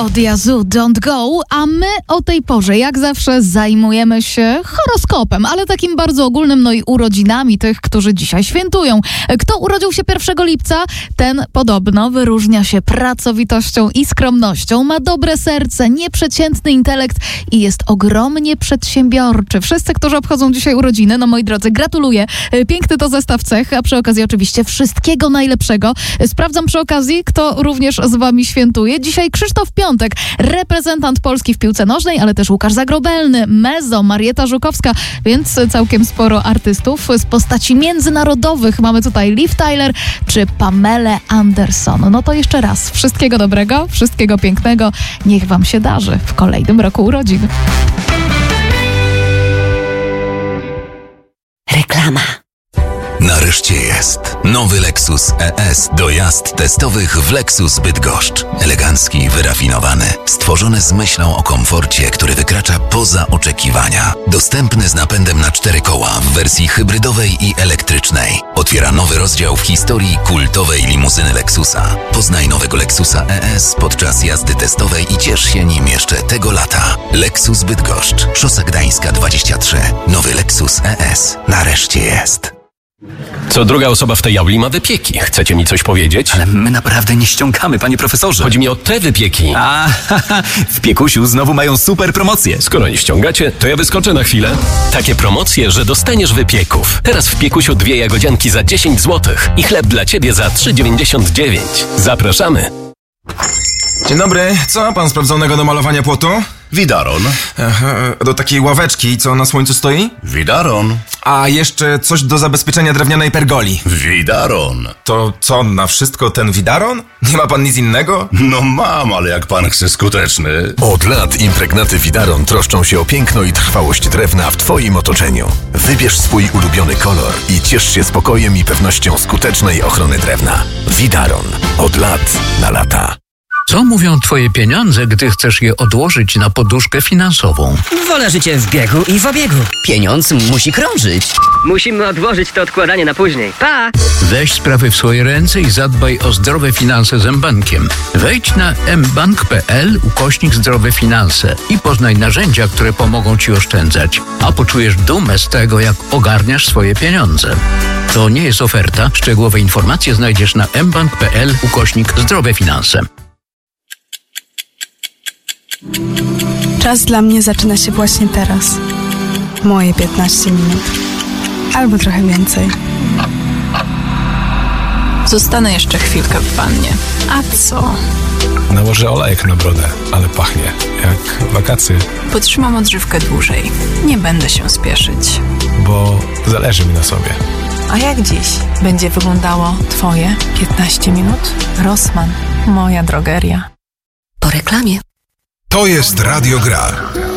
Od Yazoo Don't Go, a my o tej porze jak zawsze zajmujemy się horoskopem, ale takim bardzo ogólnym, no i urodzinami tych, którzy dzisiaj świętują. Kto urodził się 1 lipca, ten podobno wyróżnia się pracowitością i skromnością, ma dobre serce, nieprzeciętny intelekt i jest ogromnie przedsiębiorczy. Wszyscy, którzy obchodzą dzisiaj urodziny, no moi drodzy, gratuluję. Piękny to zestaw cech, a przy okazji oczywiście wszystkiego najlepszego. Sprawdzam przy okazji, kto również z wami świętuje. Dzisiaj Krzysztof Piątek, reprezentant Polski w piłce nożnej, ale też Łukasz Zagrobelny, Mezo, Marieta Żukowska, więc całkiem sporo artystów z postaci międzynarodowych. Mamy tutaj Liv Tyler czy Pamelę Anderson. No to jeszcze raz wszystkiego dobrego, wszystkiego pięknego. Niech wam się darzy w kolejnym roku urodzin. Reklama. Nareszcie jest nowy Lexus ES do jazd testowych w Lexus Bydgoszcz. Elegancki, wyrafinowany, stworzony z myślą o komforcie, który wykracza poza oczekiwania. Dostępny z napędem na 4 koła w wersji hybrydowej i elektrycznej. Otwiera nowy rozdział w historii kultowej limuzyny Lexusa. Poznaj nowego Lexusa ES podczas jazdy testowej i ciesz się nim jeszcze tego lata. Lexus Bydgoszcz, Szosa Gdańska 23. Nowy Lexus ES nareszcie jest. Co druga osoba w tej auli ma wypieki. Chcecie mi coś powiedzieć? Ale my naprawdę nie ściągamy, panie profesorze. Chodzi mi o te wypieki. W Piekusiu znowu mają super promocje. Skoro nie ściągacie, to ja wyskoczę na chwilę. Takie promocje, że dostaniesz wypieków. Teraz w Piekusiu 2 jagodzianki za 10 zł i chleb dla ciebie za 3,99. Zapraszamy. Dzień dobry, co ma pan sprawdzonego do malowania płotu? Widaron. Do takiej ławeczki, co na słońcu stoi? Widaron. A jeszcze coś do zabezpieczenia drewnianej pergoli. Widaron. To co, na wszystko ten widaron? Nie ma pan nic innego? No mam, ale jak pan chce skuteczny. Od lat impregnaty Widaron troszczą się o piękno i trwałość drewna w twoim otoczeniu. Wybierz swój ulubiony kolor i ciesz się spokojem i pewnością skutecznej ochrony drewna. Widaron. Od lat na lata. Co mówią twoje pieniądze, gdy chcesz je odłożyć na poduszkę finansową? Wolę życie w biegu i w obiegu. Pieniądz musi krążyć. Musimy odłożyć to odkładanie na później. Pa! Weź sprawy w swoje ręce i zadbaj o zdrowe finanse z mBankiem. Wejdź na mbank.pl/zdrowe finanse i poznaj narzędzia, które pomogą ci oszczędzać, a poczujesz dumę z tego, jak ogarniasz swoje pieniądze. To nie jest oferta. Szczegółowe informacje znajdziesz na mbank.pl/zdrowe finanse. Czas dla mnie zaczyna się właśnie teraz. Moje 15 minut. Albo trochę więcej. Zostanę jeszcze chwilkę w wannie. A co? Nałożę olejek na brodę, ale pachnie jak wakacje. Potrzymam odżywkę dłużej. Nie będę się spieszyć. Bo zależy mi na sobie. A jak dziś będzie wyglądało twoje 15 minut? Rossmann, moja drogeria. Po reklamie. To jest Radio Gra.